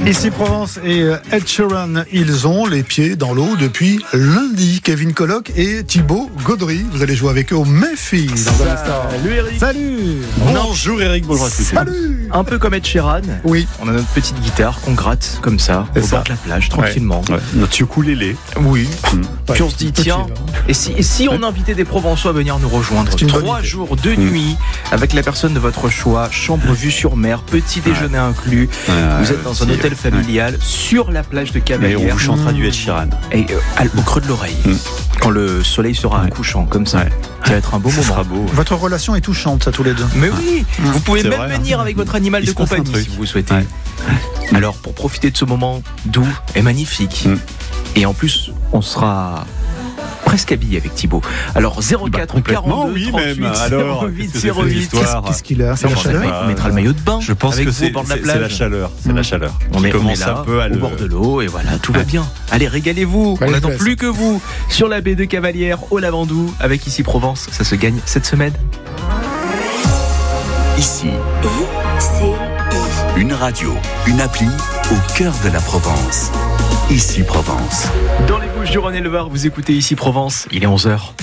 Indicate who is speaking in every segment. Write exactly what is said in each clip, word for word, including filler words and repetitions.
Speaker 1: Ici Provence et Ed Sheeran, ils ont les pieds dans l'eau depuis lundi. Kevin Colloc et Thibaut Gaudry, vous allez jouer avec eux au Memphis.
Speaker 2: Salut Eric.
Speaker 1: Salut.
Speaker 2: Bonjour Eric, bonjour à tous.
Speaker 1: Salut.
Speaker 2: Un peu comme Ed Sheeran.
Speaker 1: Oui.
Speaker 2: On a notre petite guitare qu'on gratte comme ça,
Speaker 1: C'est
Speaker 2: au
Speaker 1: ça.
Speaker 2: bord de la plage, tranquillement.
Speaker 3: Ouais. Notre ukulélé.
Speaker 2: Oui.
Speaker 3: Mmh.
Speaker 2: Puis on se dit, tiens, et si, et si on invitait des Provençaux à venir nous rejoindre?
Speaker 1: C'est une bonne
Speaker 2: Trois
Speaker 1: idée.
Speaker 2: jours, deux
Speaker 3: Mmh.
Speaker 2: nuits, avec la personne de votre choix, chambre vue sur mer, petit déjeuner inclus.
Speaker 3: Ouais,
Speaker 2: Vous
Speaker 3: ouais,
Speaker 2: êtes dans
Speaker 3: si,
Speaker 2: un hôtel
Speaker 3: ouais.
Speaker 2: familial sur la plage de
Speaker 3: Mais on
Speaker 2: Cavalière
Speaker 3: vous chantera du Ed Sheeran.
Speaker 2: et euh, à- au creux de l'oreille.
Speaker 3: Mmh.
Speaker 2: Quand le soleil sera
Speaker 3: Ouais.
Speaker 2: couchant, comme ça.
Speaker 3: Ouais.
Speaker 2: Ça va être un beau
Speaker 3: Ça
Speaker 2: moment.
Speaker 3: sera beau.
Speaker 1: Votre relation est touchante, ça, tous les deux.
Speaker 2: Mais oui, vous pouvez
Speaker 3: C'est
Speaker 2: même
Speaker 3: vrai,
Speaker 2: venir avec votre animal
Speaker 3: Il
Speaker 2: de
Speaker 3: se passe un
Speaker 2: compagnie
Speaker 3: truc.
Speaker 2: si vous le souhaitez.
Speaker 3: Ouais.
Speaker 2: Alors, pour profiter de ce moment doux et magnifique,
Speaker 3: Mm.
Speaker 2: et en plus, on sera presque habillé avec Thibaut. Alors, zéro quatre
Speaker 3: Bah, complètement,
Speaker 2: quarante-deux
Speaker 3: oui,
Speaker 2: trente-huit
Speaker 3: même. Alors,
Speaker 2: zéro huit
Speaker 3: qu'est-ce que c'est
Speaker 2: zéro
Speaker 3: que cette
Speaker 2: huit.
Speaker 3: histoire
Speaker 1: Qu'est-ce qu'il a? C'est
Speaker 2: On
Speaker 1: la
Speaker 2: va
Speaker 1: chaleur.
Speaker 2: mettre- mettre le maillot de bain.
Speaker 3: Je pense
Speaker 2: avec
Speaker 3: que
Speaker 2: vous
Speaker 3: c'est
Speaker 2: au bord de la
Speaker 3: c'est-
Speaker 2: plage.
Speaker 3: c'est la chaleur. C'est
Speaker 1: Mmh.
Speaker 3: la chaleur.
Speaker 2: On
Speaker 3: qui
Speaker 2: est, on
Speaker 3: commence
Speaker 2: est là,
Speaker 3: un peu à
Speaker 2: au
Speaker 3: le.
Speaker 2: bord de l'eau, et voilà, tout va
Speaker 3: Ouais.
Speaker 2: bien. Allez, régalez-vous.
Speaker 1: Allez,
Speaker 2: On n'attend
Speaker 1: je laisse.
Speaker 2: plus que vous sur la baie de Cavalière, au Lavandou, avec Ici Provence. Ça se gagne cette semaine.
Speaker 4: Ici,
Speaker 5: I, C,
Speaker 4: une radio, une appli au cœur de la Provence. Ici Provence.
Speaker 2: Dans les Bouches-du-Rhône et le Var, vous écoutez Ici Provence, il est onze heures.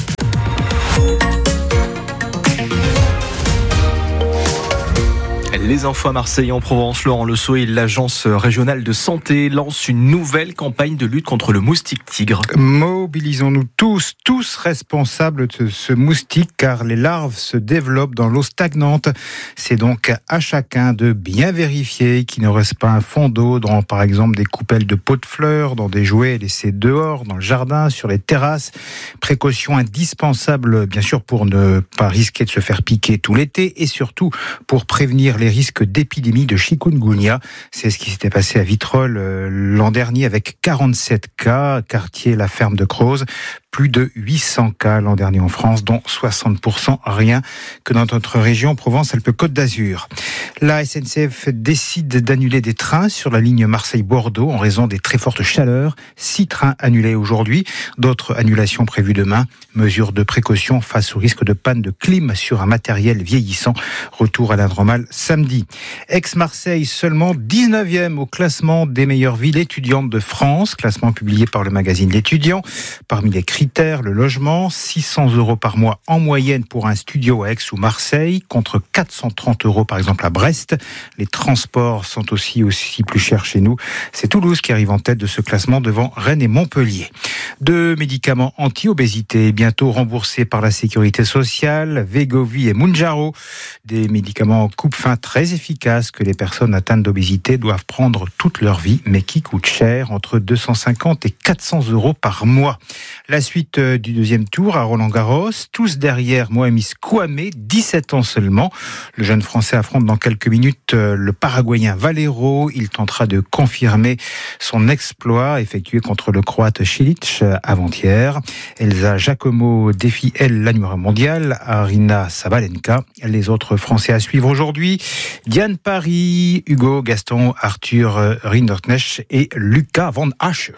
Speaker 2: Les infos à Marseille et en Provence, Laurent Le Sceau et l'agence régionale de santé lancent une nouvelle campagne de lutte contre le moustique tigre.
Speaker 6: Mobilisons-nous tous, tous responsables de ce moustique, car les larves se développent dans l'eau stagnante. C'est donc à chacun de bien vérifier qu'il ne reste pas un fond d'eau dans, par exemple, des coupelles de pots de fleurs, dans des jouets laissés dehors, dans le jardin, sur les terrasses. Précaution indispensable, bien sûr, pour ne pas risquer de se faire piquer tout l'été et surtout pour prévenir les risques d'épidémie de chikungunya. C'est ce qui s'était passé à Vitrolles euh, l'an dernier avec quarante-sept cas, quartier La Ferme de Croze. Plus de huit cents cas l'an dernier en France, dont soixante pour cent rien que dans notre région Provence-Alpes-Côte d'Azur. La S N C F décide d'annuler des trains sur la ligne Marseille-Bordeaux en raison des très fortes chaleurs. Six trains annulés aujourd'hui, d'autres annulations prévues demain. Mesure de précaution face au risque de panne de clim sur un matériel vieillissant. Retour à la normale samedi. Ex-Marseille seulement dix-neuvième au classement des meilleures villes étudiantes de France, classement publié par le magazine L'Étudiant. Parmi les critères, le logement, six cents euros par mois en moyenne pour un studio à Aix ou Marseille, contre quatre cent trente euros par exemple à Brest. Les transports sont aussi, aussi plus chers chez nous. C'est Toulouse qui arrive en tête de ce classement devant Rennes et Montpellier. Deux médicaments anti-obésité bientôt remboursés par la sécurité sociale, Wegovy et Mounjaro. Des médicaments coupe-faim très efficaces que les personnes atteintes d'obésité doivent prendre toute leur vie, mais qui coûtent cher, entre deux cent cinquante et quatre cents euros par mois. La suite du deuxième tour à Roland-Garros, tous derrière Mohamed Kouamé, dix-sept ans seulement. Le jeune Français affronte dans quelques minutes le Paraguayen Valero. Il tentera de confirmer son exploit effectué contre le Croate Cilic avant-hier. Elsa Giacomo défie, elle, la numéro mondiale, Arina Sabalenka. Les autres Français à suivre aujourd'hui, Diane Paris, Hugo Gaston, Arthur Rinderknecht et Lucas Van Hache.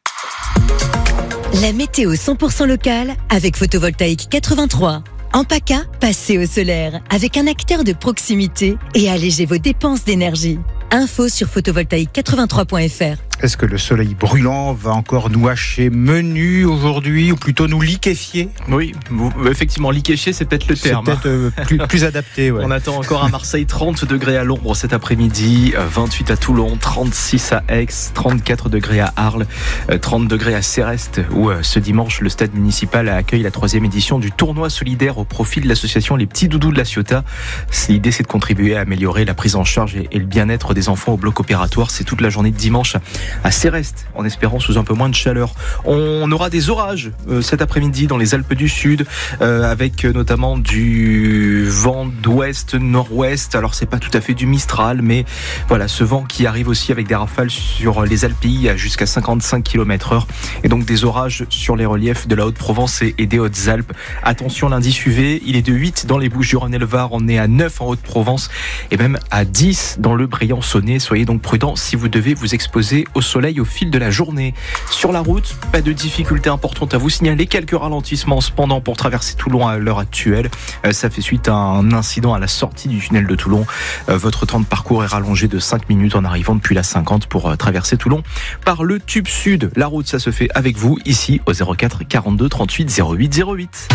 Speaker 5: La météo cent pour cent locale avec Photovoltaïque quatre-vingt-trois. En PACA, passez au solaire avec un acteur de proximité et allégez vos dépenses d'énergie. Info sur photovoltaïque quatre-vingt-trois point f r.
Speaker 6: Est-ce que le soleil brûlant va encore nous hacher menu aujourd'hui, ou plutôt nous liquéfier?
Speaker 2: Oui, vous- effectivement, liquéché, c'est peut-être le
Speaker 6: C'est
Speaker 2: terme.
Speaker 6: peut-être euh, plus, plus adapté. Ouais.
Speaker 2: On attend encore à Marseille trente degrés à l'ombre cet après-midi, vingt-huit à Toulon, trente-six à Aix, trente-quatre degrés à Arles, trente degrés à Céreste, où ce dimanche, le stade municipal accueille la troisième édition du tournoi solidaire au profit de l'association Les Petits Doudous de la Ciotat. L'idée, c'est de contribuer à améliorer la prise en charge et le bien-être des enfants au bloc opératoire. C'est toute la journée de dimanche à Céreste, en espérant sous un peu moins de chaleur. On aura des orages euh, cet après-midi dans les Alpes du Sud, euh, avec euh, notamment du vent d'ouest, nord-ouest. Alors c'est pas tout à fait du Mistral, mais voilà, ce vent qui arrive aussi avec des rafales sur les Alpilles à jusqu'à cinquante-cinq kilomètres heure, et donc des orages sur les reliefs de la Haute-Provence et, et des Hautes-Alpes. Attention, l'indice U V, il est de huit dans les Bouches-du-Rhône et le Var, on est à neuf en Haute-Provence et même à dix dans le Briançonnais. Soyez donc prudents si vous devez vous exposer au soleil au fil de la journée. Sur la route, pas de difficultés importantes à vous signaler. Quelques ralentissements cependant pour traverser Toulon à l'heure actuelle. Ça fait suite à un incident à la sortie du tunnel de Toulon. Votre temps de parcours est rallongé de cinq minutes en arrivant depuis la cinquante pour traverser Toulon par le tube sud. La route, ça se fait avec vous ici au zéro quatre quarante-deux trente-huit zéro huit zéro huit.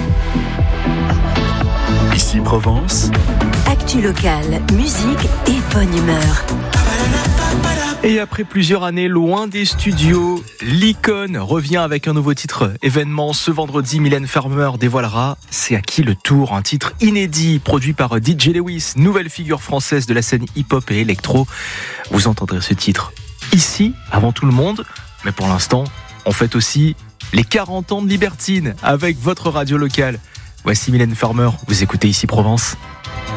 Speaker 4: Ici Provence.
Speaker 5: Actu locale, musique et bonne humeur.
Speaker 2: Et après plusieurs années loin des studios, l'icône revient avec un nouveau titre. Événement ce vendredi, Mylène Farmer dévoilera C'est à qui le tour, un titre inédit produit par D J Lewis, nouvelle figure française de la scène hip-hop et électro. Vous entendrez ce titre ici, avant tout le monde, mais pour l'instant, on fête aussi les quarante ans de Libertine avec votre radio locale. Voici Mylène Farmer, vous écoutez Ici Provence.